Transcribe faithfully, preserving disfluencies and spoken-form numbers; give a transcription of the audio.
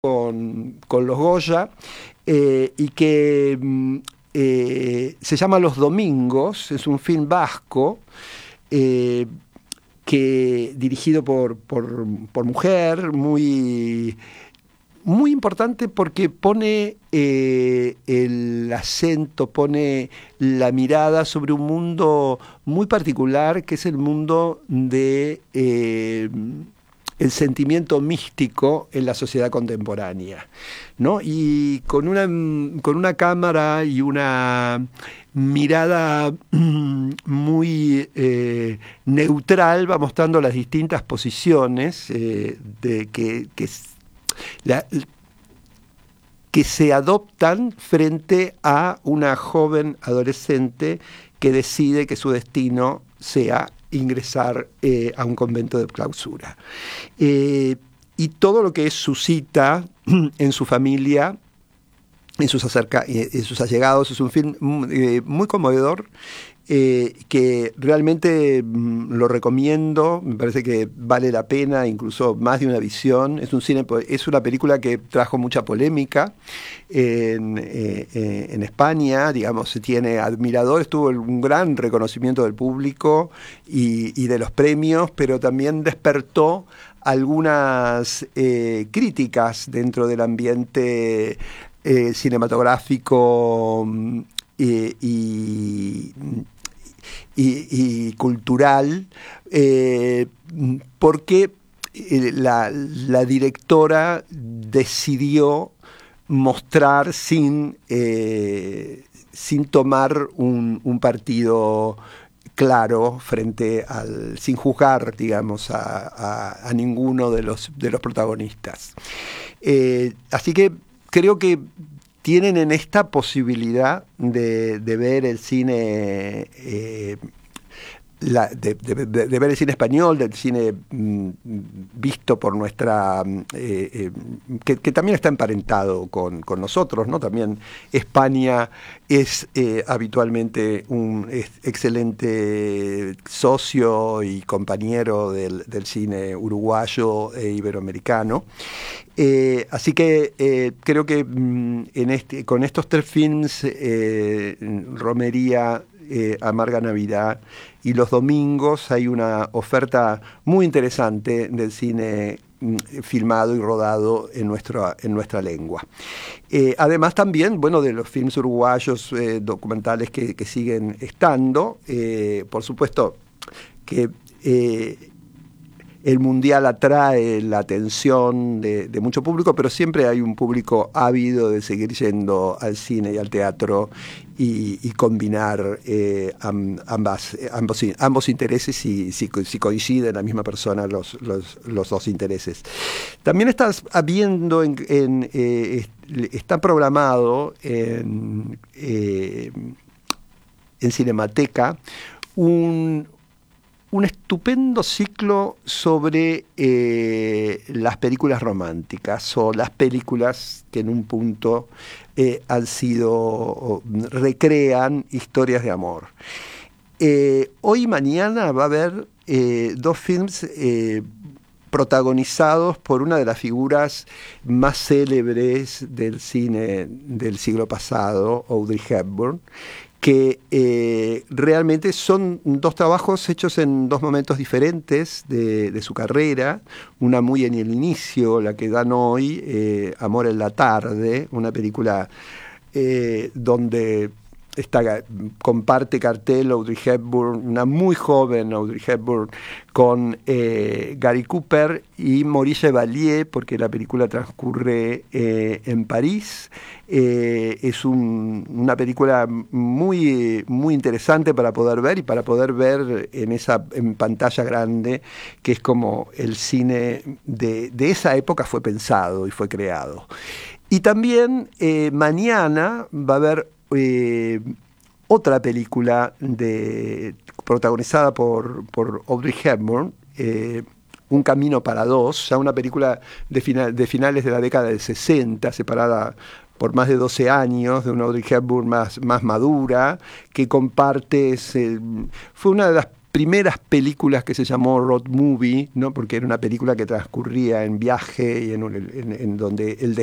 con, con los Goya, eh, y que mm, eh, se llama Los Domingos. Es un film vasco, eh, que dirigido por, por, por mujer, muy, muy importante porque pone eh, el acento, pone la mirada sobre un mundo muy particular, que es el mundo de eh, el sentimiento místico en la sociedad contemporánea, ¿no? Y con una, con una cámara y una mirada muy eh, neutral va mostrando las distintas posiciones eh, de que, que, la, que se adoptan frente a una joven adolescente que decide que su destino sea ingresar eh, a un convento de clausura. Eh, y todo lo que suscita en su familia, en sus, acerca, en sus allegados, es un film eh, muy conmovedor, eh, que realmente mm, lo recomiendo. Me parece que vale la pena, incluso más de una visión. Es un cine, es una película que trajo mucha polémica en, eh, en España, digamos, se tiene admiradores, tuvo un gran reconocimiento del público y, y de los premios, pero también despertó algunas eh, críticas dentro del ambiente eh, cinematográfico eh, y, y, y cultural, eh, porque la, la directora decidió mostrar sin, eh, sin tomar un, un partido claro frente al, sin juzgar, digamos, a, a, a ninguno de los, de los protagonistas. Eh, así que creo que tienen en esta posibilidad de, de ver el cine eh, La, de, de, de ver el cine español, del cine mm, visto por nuestra... Eh, eh, que, que también está emparentado con, con nosotros, ¿no? También España es eh, habitualmente un es excelente socio y compañero del, del cine uruguayo e iberoamericano. Eh, así que eh, creo que mm, en este, con estos tres films, eh, Romería, Eh, Amarga Navidad y Los Domingos, hay una oferta muy interesante del cine mm, filmado y rodado en, nuestro, en nuestra lengua. Eh, además también, bueno, de los films uruguayos eh, documentales que, que siguen estando, eh, por supuesto que eh, el mundial atrae la atención de, de mucho público, pero siempre hay un público ávido de seguir yendo al cine y al teatro y, y combinar eh, ambas, ambos, ambos intereses si, si, si coinciden la misma persona los, los, los dos intereses. También estás habiendo, en, en, eh, está programado en, eh, en Cinemateca un un estupendo ciclo sobre eh, las películas románticas, o las películas que en un punto eh, han sido, o recrean historias de amor. Eh, hoy y mañana va a haber eh, dos films eh, protagonizados por una de las figuras más célebres del cine del siglo pasado, Audrey Hepburn, que eh, realmente son dos trabajos hechos en dos momentos diferentes de, de su carrera, una muy en el inicio, la que dan hoy, eh, Amor en la tarde, una película eh, donde está, comparte cartel Audrey Hepburn, una muy joven Audrey Hepburn, con eh, Gary Cooper y Maurice Chevalier, porque la película transcurre eh, en París. Eh, es un, una película muy, muy interesante para poder ver y para poder ver en esa en pantalla grande, que es como el cine de, de esa época fue pensado y fue creado. Y también eh, mañana va a haber Eh, otra película de, protagonizada por, por Audrey Hepburn, eh, Un camino para dos, ya una película de, final, de finales de la década del sesenta, separada por más de doce años, de una Audrey Hepburn más, más madura, que comparte, ese, fue una de las primeras películas que se llamó road movie, ¿no? Porque era una película que transcurría en viaje y en, un, en, en donde el